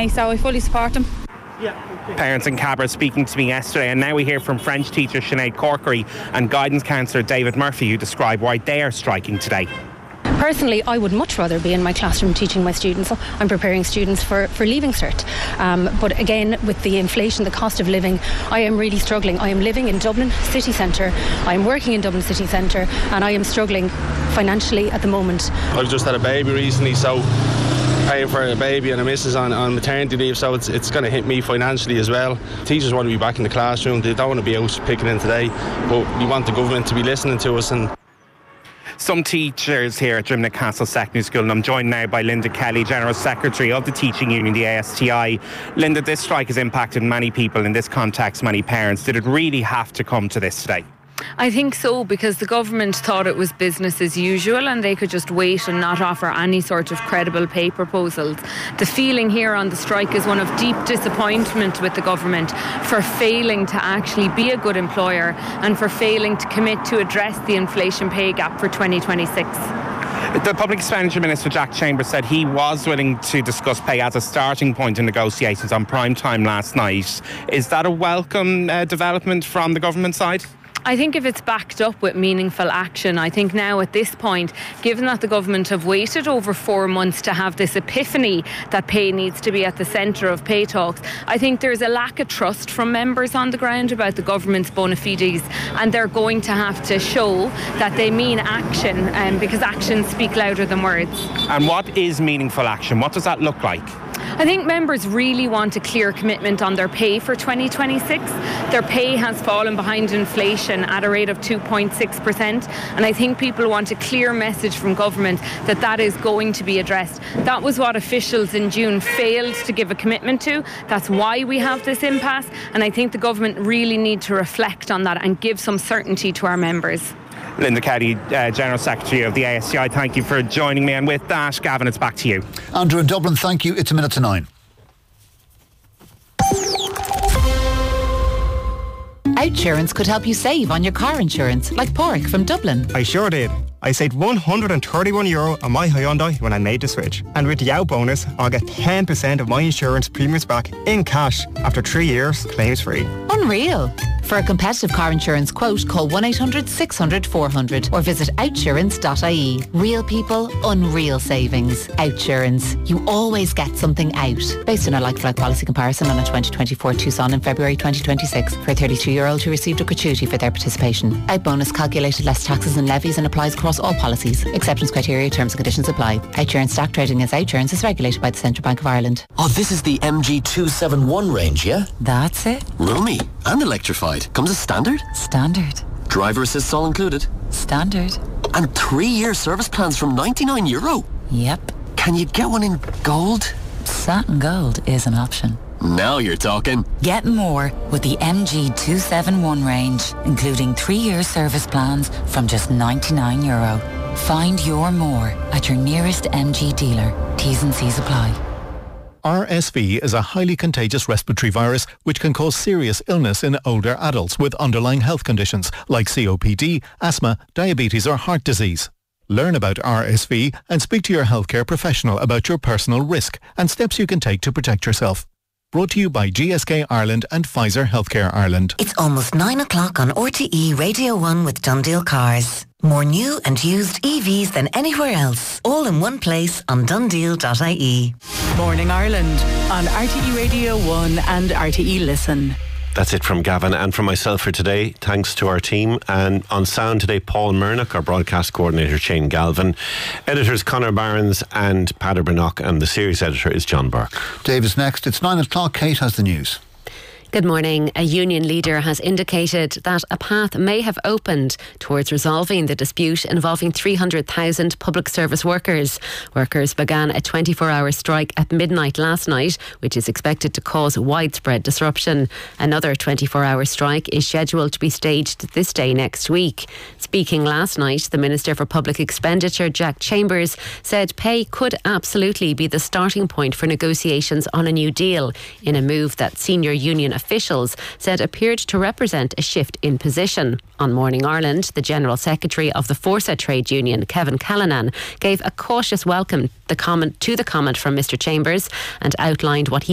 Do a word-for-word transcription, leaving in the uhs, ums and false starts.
anyway, so I fully support them. Parents in Cabra speaking to me yesterday, and now we hear from French teacher Sinead Corkery and guidance counsellor David Murphy, who describe why they are striking today. Personally, I would much rather be in my classroom teaching my students. I'm preparing students for, for Leaving Cert. Um, but again, with the inflation, the cost of living, I am really struggling. I am living in Dublin city centre. I am working in Dublin city centre, and I am struggling financially at the moment. I've just had a baby recently, so paying for a baby and a missus on, on maternity leave, so it's it's going to hit me financially as well. Teachers want to be back in the classroom. They don't want to be out picking in today, but we want the government to be listening to us. And some teachers here at Drumna Castle Secondary School, and I'm joined now by Linda Kelly, General Secretary of the Teaching Union, the A S T I. Linda, this strike has impacted many people, in this context many parents. Did it really have to come to this today? I think so, because the government thought it was business as usual and they could just wait and not offer any sort of credible pay proposals. The feeling here on the strike is one of deep disappointment with the government for failing to actually be a good employer and for failing to commit to address the inflation pay gap for twenty twenty-six. The Public Expenditure Minister, Jack Chambers, said he was willing to discuss pay as a starting point in negotiations on prime time last night. Is that a welcome uh, development from the government side? I think if it's backed up with meaningful action, I think now at this point, given that the government have waited over four months to have this epiphany that pay needs to be at the centre of pay talks, I think there's a lack of trust from members on the ground about the government's bona fides, and they're going to have to show that they mean action, um, because actions speak louder than words. And what is meaningful action? What does that look like? I think members really want a clear commitment on their pay for twenty twenty-six. Their pay has fallen behind inflation at a rate of two point six percent, and I think people want a clear message from government that that is going to be addressed. That was what officials in June failed to give a commitment to. That's why we have this impasse, and I think the government really need to reflect on that and give some certainty to our members. Linda Kelly, uh, General Secretary of the A S T I, thank you for joining me. And with that, Gavin, it's back to you. Andrew in Dublin, thank you. It's a minute to nine. Outsurance could help you save on your car insurance, like Porrick from Dublin. I sure did. I saved one hundred thirty-one euro on my Hyundai when I made the switch. And with the out bonus, I'll get ten percent of my insurance premiums back in cash after three years, claims free. Unreal. For a competitive car insurance quote, call one eight hundred six hundred four hundred or visit outsurance dot I E. Real people, unreal savings. Outsurance. You always get something out. Based on a like-for-like policy comparison on a twenty twenty-four Tucson in February twenty twenty-six. For a thirty-two-year-old who received a gratuity for their participation. Out bonus calculated less taxes and levies and applies across all policies. Acceptance criteria, terms and conditions apply. Outsurance stock trading as Outsurance is regulated by the Central Bank of Ireland. Oh, this is the M G two seventy-one range, yeah? That's it. Roomy and electrified. Comes as standard? Standard. Driver assist all included? Standard. And three-year service plans from ninety-nine euro? Yep. Can you get one in gold? Satin gold is an option. Now you're talking. Get more with the M G two seventy-one range, including three-year service plans from just ninety-nine euro. Find your more at your nearest M G dealer. T's and C's apply. R S V is a highly contagious respiratory virus which can cause serious illness in older adults with underlying health conditions like C O P D, asthma, diabetes or heart disease. Learn about R S V and speak to your healthcare professional about your personal risk and steps you can take to protect yourself. Brought to you by G S K Ireland and Pfizer Healthcare Ireland. It's almost nine o'clock on R T E Radio one with Dundeel Cars. More new and used E Vs than anywhere else. All in one place on dundeel dot I E. Morning Ireland on R T E Radio one and R T E Listen. That's it from Gavin and from myself for today. Thanks to our team. And on sound today, Paul Murnock, our broadcast coordinator, Shane Galvin. Editors Conor Barnes and Padder Brannock, and the series editor is John Burke. Dave is next. It's nine o'clock. Kate has the news. Good morning. A union leader has indicated that a path may have opened towards resolving the dispute involving three hundred thousand public service workers. Workers began a twenty-four hour strike at midnight last night, which is expected to cause widespread disruption. Another twenty-four hour strike is scheduled to be staged this day next week. Speaking last night, the Minister for Public Expenditure, Jack Chambers, said pay could absolutely be the starting point for negotiations on a new deal, in a move that senior union officials said appeared to represent a shift in position. On Morning Ireland, the General Secretary of the Forsa Trade Union, Kevin Callanan, gave a cautious welcome the comment, to the comment from Mr Chambers and outlined what he